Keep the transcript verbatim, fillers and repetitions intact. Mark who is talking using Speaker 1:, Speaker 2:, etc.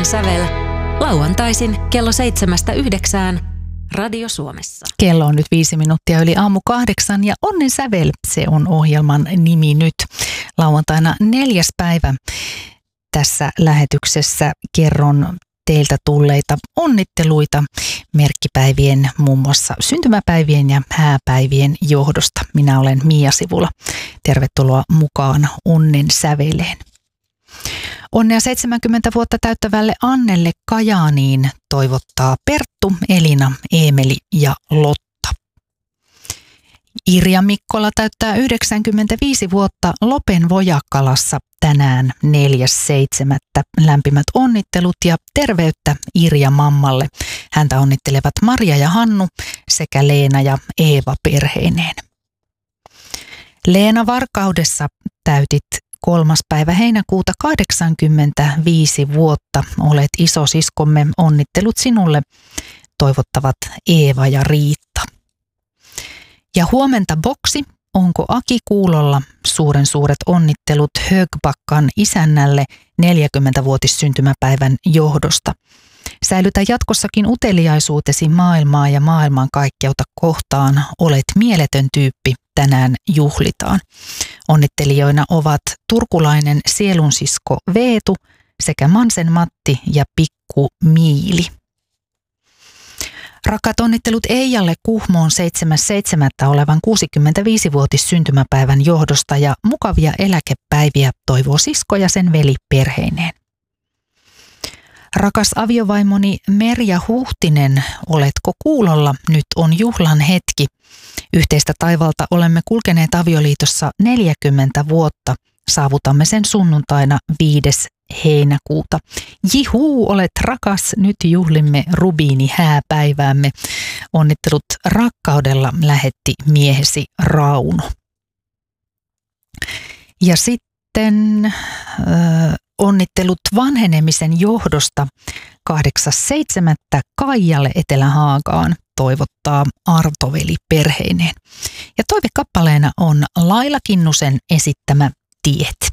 Speaker 1: Onnen sävel lauantaisin kello seitsemästä yhdeksään Radio Suomessa.
Speaker 2: Kello on nyt viisi minuuttia yli aamu kahdeksan ja Onnen sävel, se on ohjelman nimi nyt. Lauantaina neljäs päivä tässä lähetyksessä kerron teiltä tulleita onnitteluita merkkipäivien, muun muassa syntymäpäivien ja hääpäivien johdosta. Minä olen Mia Sivula. Tervetuloa mukaan Onnen säveleen. Onnea seitsemänkymmentä vuotta täyttävälle Annelle Kajaaniin toivottaa Perttu, Elina, Eemeli ja Lotta. Irja Mikkola täyttää yhdeksänkymmentäviisi vuotta Lopen Vojakkalassa tänään neljäs seitsemättä Lämpimät onnittelut ja terveyttä Irja mammalle. Häntä onnittelevat Maria ja Hannu sekä Leena ja Eeva perheineen. Leena Varkaudessa täytit kolmas päivä heinäkuuta kahdeksankymmentäviisi vuotta. Olet isosiskomme, onnittelut sinulle, toivottavat Eeva ja Riitta. Ja huomenta boksi, onko Aki kuulolla? Suuren suuret onnittelut Högbakkan isännälle neljäkymmenvuotissyntymäpäivän johdosta. Säilytä jatkossakin uteliaisuutesi maailmaa ja maailmankaikkeutta kohtaan. Olet mieletön tyyppi, tänään juhlitaan. Onnittelijoina ovat turkulainen sielunsisko Veetu sekä Mansen Matti ja Pikku Miili. Rakkaat onnittelut Eijalle Kuhmoon seitsemäs seitsemättä olevan kuusikymmentäviisivuotissyntymäpäivän johdosta ja mukavia eläkepäiviä toivoo sisko ja sen veli perheineen. Rakas aviovaimoni Merja Huhtinen, oletko kuulolla? Nyt on juhlan hetki. Yhteistä taivalta olemme kulkeneet avioliitossa neljäkymmentä vuotta. Saavutamme sen sunnuntaina viides heinäkuuta. Jihuu, olet rakas, nyt juhlimme rubiini hääpäiväämme. Onnittelut rakkaudella lähetti miehesi Rauno. Ja sitten äh, onnittelut vanhenemisen johdosta kahdeksas seitsemättä Kaijalle Etelä-Haagaan toivottaa Artoveli perheineen. Ja toivekappaleena on Laila Kinnusen esittämä Tiet.